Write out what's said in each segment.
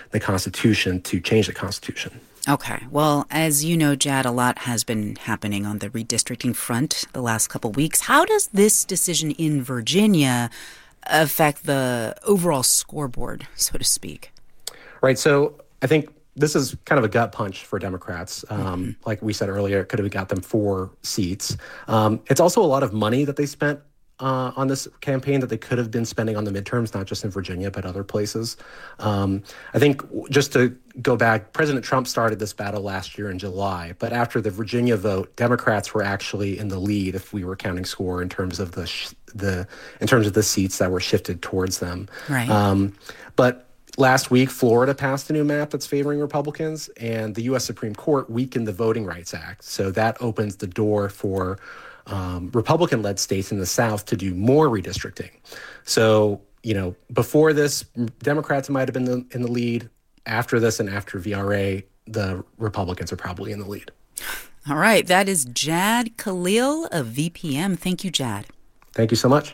the Constitution to change the Constitution. Okay. Well, as you know, Jad, a lot has been happening on the redistricting front the last couple weeks. How does this decision in Virginia affect the overall scoreboard, so to speak? Right. So I think this is kind of a gut punch for Democrats. Like we said earlier, it could have got them 4 seats. It's also a lot of money that they spent on this campaign that they could have been spending on the midterms, not just in Virginia, but other places. I think just to go back, President Trump started this battle last year in July, but after the Virginia vote, Democrats were actually in the lead if we were counting score in terms of the seats that were shifted towards them. Right. But last week, Florida passed a new map that's favoring Republicans, and the U.S. Supreme Court weakened the Voting Rights Act. So that opens the door for Republican-led states in the South to do more redistricting. So, before this, Democrats might have been in the lead. After this and after VRA, the Republicans are probably in the lead. All right. That is Jad Khalil of VPM. Thank you, Jad. Thank you so much.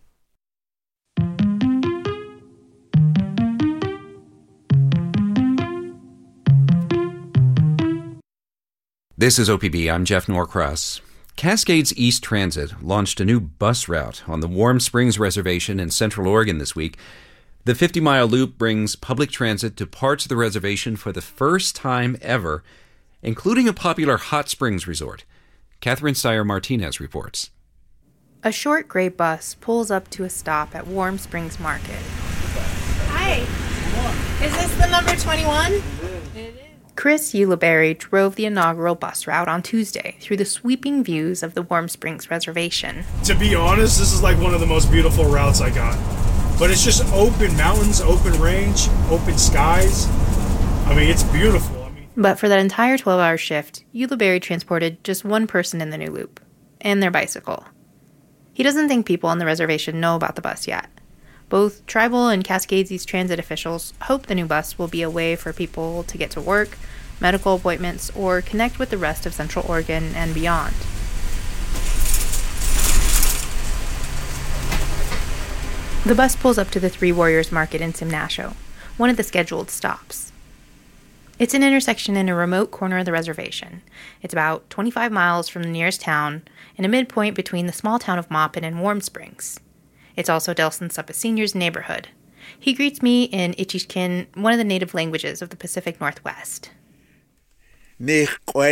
This is OPB. I'm Jeff Norcross. Cascades East Transit launched a new bus route on the Warm Springs Reservation in Central Oregon this week. The 50-mile loop brings public transit to parts of the reservation for the first time ever, including a popular hot springs resort. Catherine Steyer-Martinez reports. A short gray bus pulls up to a stop at Warm Springs Market. Hi. Is this the number 21? It is. Chris Ulibarri drove the inaugural bus route on Tuesday through the sweeping views of the Warm Springs Reservation. To be honest, this is like one of the most beautiful routes I got. But it's just open mountains, open range, open skies. I mean, it's beautiful. But for that entire 12-hour shift, Ulibarri transported just one person in the new loop, and their bicycle. He doesn't think people on the reservation know about the bus yet. Both tribal and Cascades East Transit officials hope the new bus will be a way for people to get to work, medical appointments, or connect with the rest of Central Oregon and beyond. The bus pulls up to the Three Warriors Market in Simnasho, one of the scheduled stops. It's an intersection in a remote corner of the reservation. It's about 25 miles from the nearest town and a midpoint between the small town of Maupin and Warm Springs. It's also Delson Suppa Sr.'s neighborhood. He greets me in Ichishkin, one of the native languages of the Pacific Northwest. My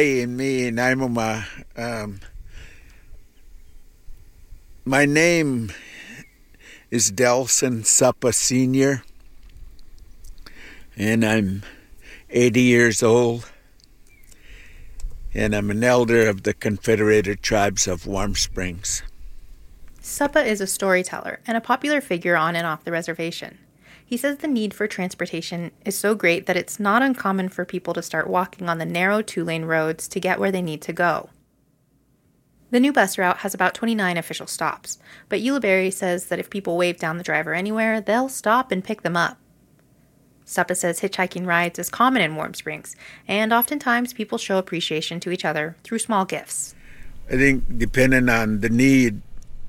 name is Delson Suppa Sr., and I'm 80 years old, and I'm an elder of the Confederated Tribes of Warm Springs. Suppa is a storyteller and a popular figure on and off the reservation. He says the need for transportation is so great that it's not uncommon for people to start walking on the narrow 2-lane roads to get where they need to go. The new bus route has about 29 official stops, but Ulibarri says that if people wave down the driver anywhere, they'll stop and pick them up. Suppa says hitchhiking rides is common in Warm Springs, and oftentimes people show appreciation to each other through small gifts. I think depending on the need,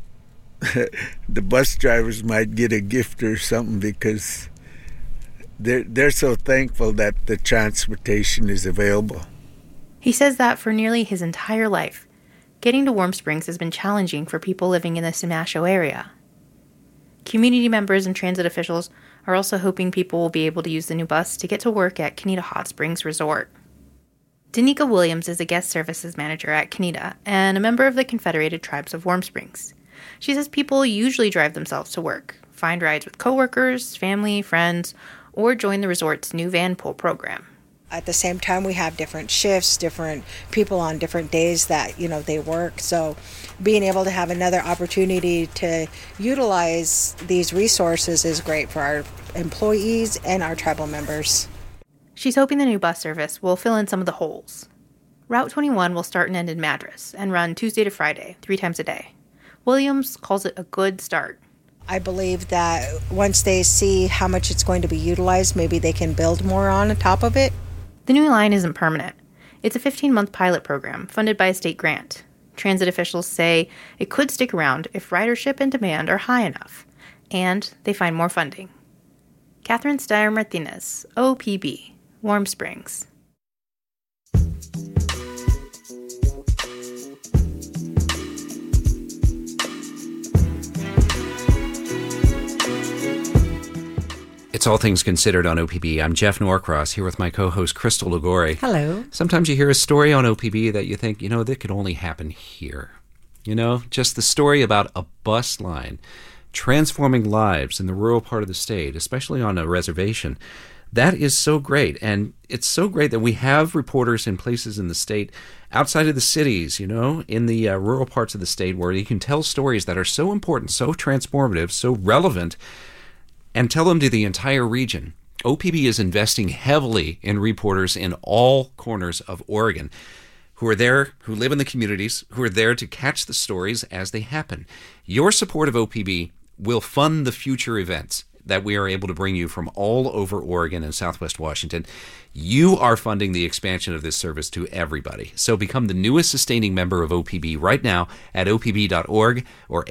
the bus drivers might get a gift or something because they're so thankful that the transportation is available. He says that for nearly his entire life, getting to Warm Springs has been challenging for people living in the Simnasho area. Community members and transit officials are also hoping people will be able to use the new bus to get to work at Kenita Hot Springs Resort. Danica Williams is a guest services manager at Kenita and a member of the Confederated Tribes of Warm Springs. She says people usually drive themselves to work, find rides with coworkers, family, friends, or join the resort's new van pool program. At the same time, we have different shifts, different people on different days that, they work. So being able to have another opportunity to utilize these resources is great for our employees and our tribal members. She's hoping the new bus service will fill in some of the holes. Route 21 will start and end in Madras and run Tuesday to Friday, 3 times a day. Williams calls it a good start. I believe that once they see how much it's going to be utilized, maybe they can build more on top of it. The new line isn't permanent. It's a 15-month pilot program funded by a state grant. Transit officials say it could stick around if ridership and demand are high enough, and they find more funding. Catherine Steyer Martinez, OPB, Warm Springs. It's All Things Considered on OPB. I'm Jeff Norcross, here with my co-host Crystal Ligori. Hello. Sometimes you hear a story on OPB that you think, that could only happen here. Just the story about a bus line transforming lives in the rural part of the state, especially on a reservation. That is so great. And it's so great that we have reporters in places in the state outside of the cities, in the rural parts of the state where you can tell stories that are so important, so transformative, so relevant, and tell them to the entire region. OPB is investing heavily in reporters in all corners of Oregon who are there, who live in the communities, who are there to catch the stories as they happen. Your support of OPB will fund the future events that we are able to bring you from all over Oregon and Southwest Washington. You are funding the expansion of this service to everybody. So become the newest sustaining member of OPB right now at opb.org or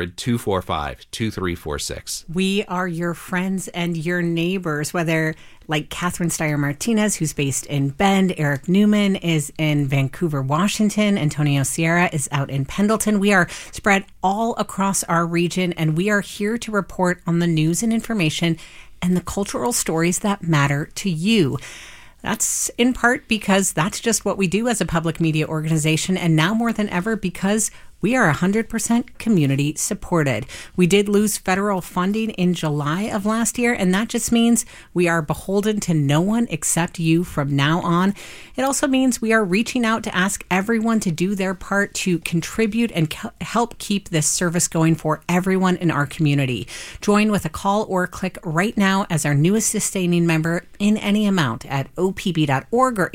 800-245-2346. We are your friends and your neighbors, whether like Catherine Steyer Martinez, who's based in Bend, Eric Newman is in Vancouver, Washington, Antonio Sierra is out in Pendleton. We are spread all across our region, and we are here to report on the news and information and the cultural stories that matter to you. That's in part because that's just what we do as a public media organization, and now more than ever because we are 100% community supported. We did lose federal funding in July of last year, and that just means we are beholden to no one except you from now on. It also means we are reaching out to ask everyone to do their part to contribute and help keep this service going for everyone in our community. Join with a call or click right now as our newest sustaining member in any amount at opb.org or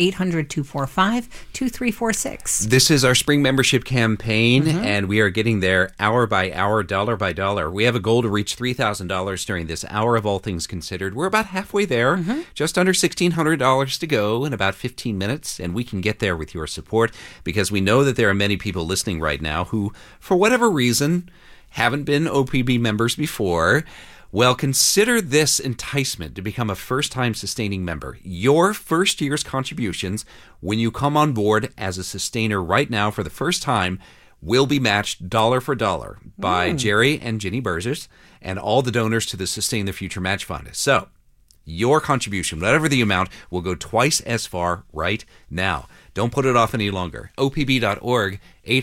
800-245-2346. This is our spring membership campaign. And we are getting there hour by hour, dollar by dollar. We have a goal to reach $3,000 during this hour of All Things Considered. We're about halfway there, just under $1,600 to go in about 15 minutes, and we can get there with your support because we know that there are many people listening right now who, for whatever reason, haven't been OPB members before. Well, consider this enticement to become a first-time sustaining member. Your first year's contributions, when you come on board as a sustainer right now for the first time, will be matched dollar for dollar by Jerry and Ginny Burzers and all the donors to the Sustain the Future Match Fund. So your contribution, whatever the amount, will go twice as far right now. Don't put it off any longer. opb.org,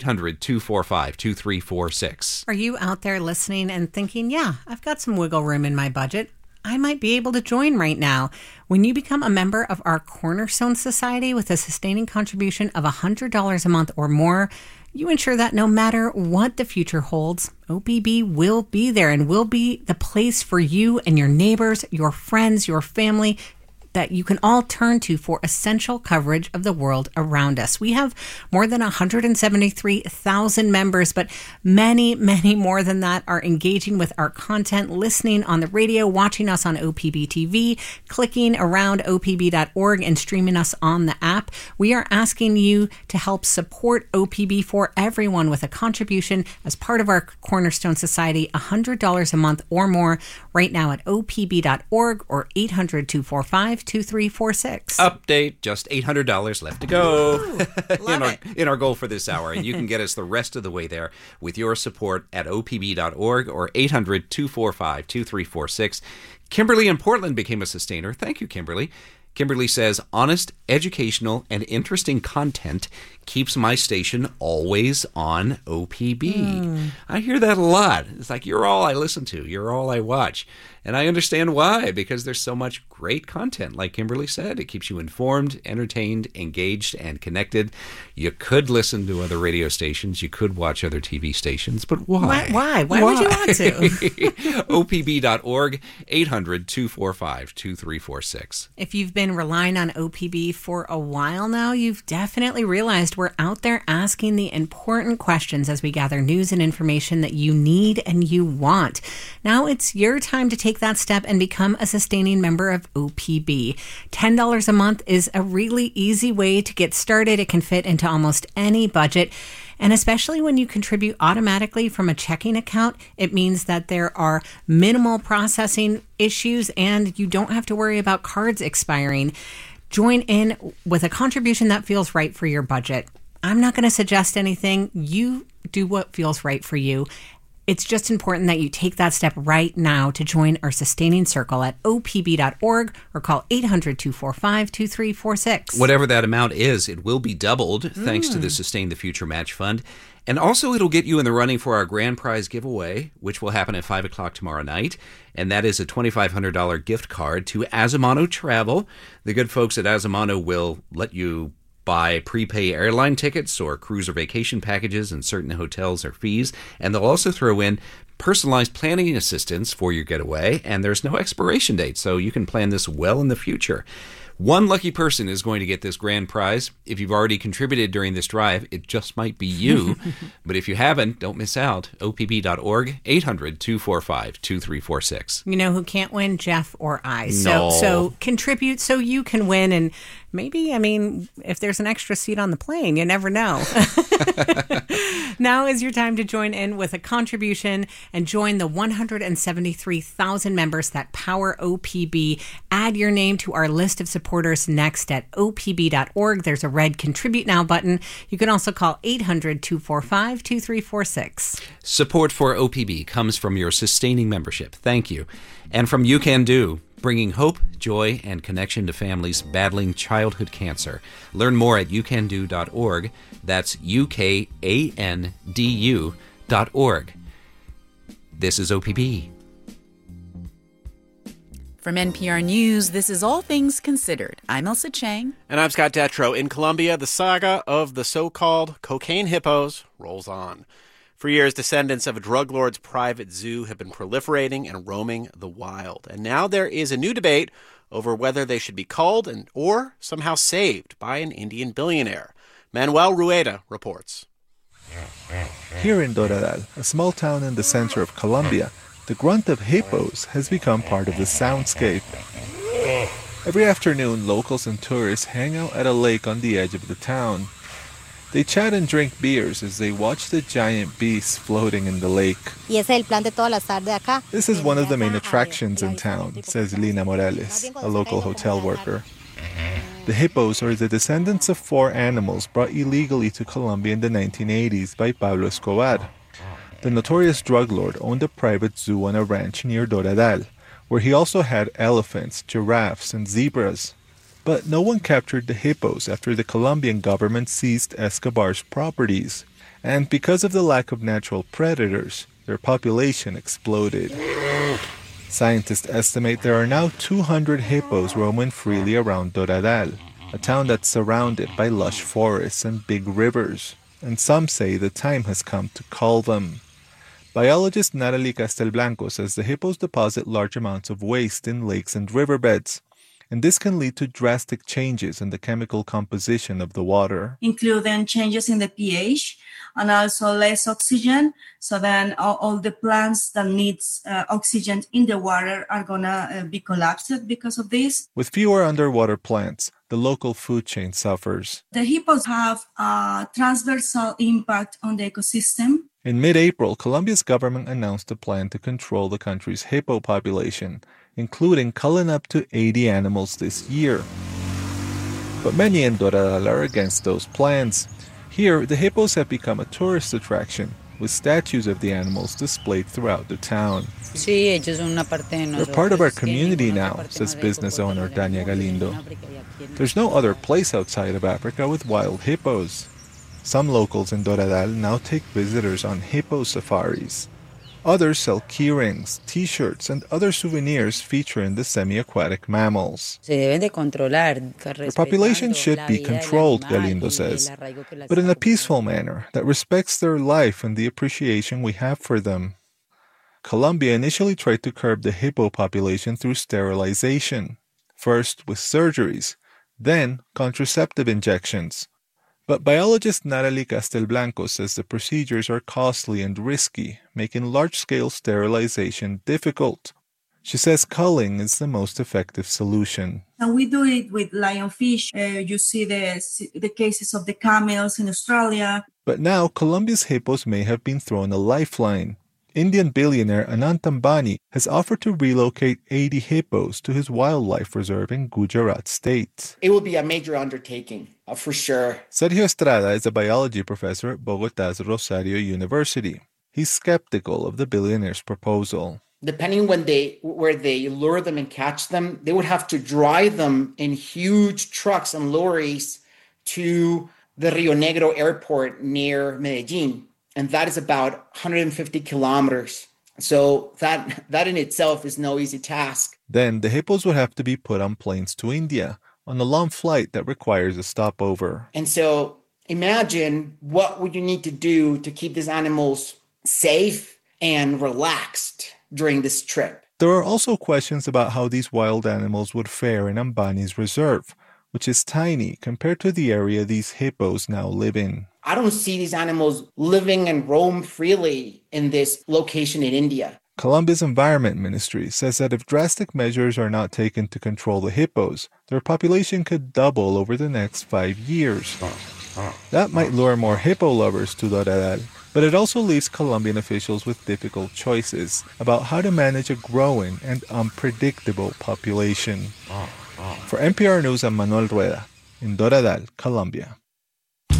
800-245-2346. Are you out there listening and thinking, yeah, I've got some wiggle room in my budget. I might be able to join right now. When you become a member of our Cornerstone Society with a sustaining contribution of $100 a month or more, you ensure that no matter what the future holds, OPB will be there and will be the place for you and your neighbors, your friends, your family, that you can all turn to for essential coverage of the world around us. We have more than 173,000 members, but many, many more than that are engaging with our content, listening on the radio, watching us on OPB TV, clicking around opb.org, and streaming us on the app. We are asking you to help support OPB for everyone with a contribution as part of our Cornerstone Society, $100 a month or more, right now at opb.org or 800-245-2346. Update, just $800 left to go in our goal for this hour. And you can get us the rest of the way there with your support at opb.org or 800-245-2346. Kimberly in Portland became a sustainer. Thank you, Kimberly. Kimberly says, honest, educational, and interesting content keeps my station always on OPB. I hear that a lot. It's like, you're all I listen to. You're all I watch. And I understand why, because there's so much great content. Like Kimberly said, it keeps you informed, entertained, engaged, and connected. You could listen to other radio stations. You could watch other TV stations. But why? Why would you want to? OPB.org, 800-245-2346. If you've been relying on OPB for a while now, you've definitely realized we're out there asking the important questions as we gather news and information that you need and you want. Now it's your time to take take that step and become a sustaining member of OPB. $10 a month is a really easy way to get started. It can fit into almost any budget. And especially when you contribute automatically from a checking account, it means that there are minimal processing issues and you don't have to worry about cards expiring. Join in with a contribution that feels right for your budget. I'm not going to suggest anything. You do what feels right for you. It's just important that you take that step right now to join our sustaining circle at opb.org or call 800-245-2346. Whatever that amount is, it will be doubled thanks to the Sustain the Future Match Fund. And also it'll get you in the running for our grand prize giveaway, which will happen at 5 o'clock tomorrow night. And that is a $2,500 gift card to Azamano Travel. The good folks at Azamano will let you buy prepay airline tickets or cruise or vacation packages in certain hotels or fees. And they'll also throw in personalized planning assistance for your getaway. And there's no expiration date, so you can plan this well in the future. One lucky person is going to get this grand prize. If you've already contributed during this drive, it just might be you. But if you haven't, don't miss out. OPB.org, 800-245-2346. You know who can't win? Jeff or I. No. So contribute so you can win. And maybe, if there's an extra seat on the plane, you never know. Now is your time to join in with a contribution and join the 173,000 members that power OPB. Add your name to our list of supporters next at opb.org. There's a red Contribute Now button. You can also call 800-245-2346. Support for OPB comes from your sustaining membership. Thank you. And from You Can Do, bringing hope, joy, and connection to families battling childhood cancer. Learn more at youcando.org. That's UKANDU.org. This is OPB. From NPR News, this is All Things Considered. I'm Elsa Chang. And I'm Scott Detrow. In Colombia, the saga of the so-called cocaine hippos rolls on. For years, descendants of a drug lord's private zoo have been proliferating and roaming the wild. And now there is a new debate over whether they should be culled or somehow saved by an Indian billionaire. Manuel Rueda reports. Here in Doradal, a small town in the center of Colombia, the grunt of hippos has become part of the soundscape. Every afternoon, locals and tourists hang out at a lake on the edge of the town. They chat and drink beers as they watch the giant beasts floating in the lake. This is one of the main attractions in town, says Lina Morales, a local hotel worker. The hippos are the descendants of 4 animals brought illegally to Colombia in the 1980s by Pablo Escobar. The notorious drug lord owned a private zoo on a ranch near Doradal, where he also had elephants, giraffes, and zebras. But no one captured the hippos after the Colombian government seized Escobar's properties. And because of the lack of natural predators, their population exploded. Scientists estimate there are now 200 hippos roaming freely around Doradal, a town that's surrounded by lush forests and big rivers. And some say the time has come to cull them. Biologist Natalie Castelblanco says the hippos deposit large amounts of waste in lakes and riverbeds, and this can lead to drastic changes in the chemical composition of the water. Including changes in the pH and also less oxygen, so then all the plants that needs oxygen in the water are going to be collapsed because of this. With fewer underwater plants, the local food chain suffers. The hippos have a transversal impact on the ecosystem. In mid-April, Colombia's government announced a plan to control the country's hippo population, including culling up to 80 animals this year. But many in Doradal are against those plans. Here, the hippos have become a tourist attraction, with statues of the animals displayed throughout the town. They're part of our community now, says business owner Tania Galindo. There's no other place outside of Africa with wild hippos. Some locals in Doradal now take visitors on hippo safaris. Others sell keyrings, t-shirts, and other souvenirs featuring the semi-aquatic mammals. The population should be controlled, Galindo says, but in a peaceful manner that respects their life and the appreciation we have for them. Colombia initially tried to curb the hippo population through sterilization, first with surgeries, then contraceptive injections. But biologist Natalie Castelblanco says the procedures are costly and risky, making large-scale sterilization difficult. She says culling is the most effective solution. And we do it with lionfish. You see the cases of the camels in Australia. But now, Colombia's hippos may have been thrown a lifeline. Indian billionaire Anant Ambani has offered to relocate 80 hippos to his wildlife reserve in Gujarat state. It will be a major undertaking, for sure. Sergio Estrada is a biology professor at Bogotá's Rosario University. He's skeptical of the billionaire's proposal. Depending where they lure them and catch them, they would have to drive them in huge trucks and lorries to the Rio Negro airport near Medellin. And that is about 150 kilometers. So that in itself is no easy task. Then the hippos would have to be put on planes to India on a long flight that requires a stopover. And so imagine what would you need to do to keep these animals safe and relaxed during this trip. There are also questions about how these wild animals would fare in Ambani's reserve, which is tiny compared to the area these hippos now live in. I don't see these animals living and roam freely in this location in India. Colombia's Environment Ministry says that if drastic measures are not taken to control the hippos, their population could double over the next 5 years. That might lure more hippo lovers to Doradal, but it also leaves Colombian officials with difficult choices about how to manage a growing and unpredictable population. For NPR News, I'm Manuel Rueda in Doradal, Colombia.